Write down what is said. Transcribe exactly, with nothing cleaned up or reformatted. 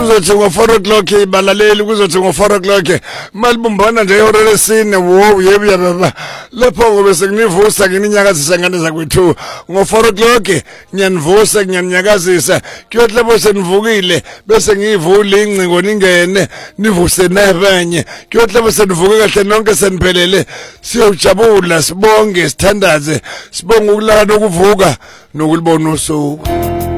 kuzothi ngo-four o'clock ibalaleli kuzothi ngo-four o'clock malibumbana nje ihora lesine wo yebo yababa lapho ngobe sekunivusa ngininyakazisa ngane zakwethu ngo-four o'clock ngiyanivusa ngiyaninyakazisa kuyothi lapho senivukile bese ngiyivula ingcingo ningene nivuse nabanye kuyothi lapho senivuke kahle nonke seniphelele siyojabula sibonge sithandaze sibonge ukulala nokuvuka nokulibona usuku.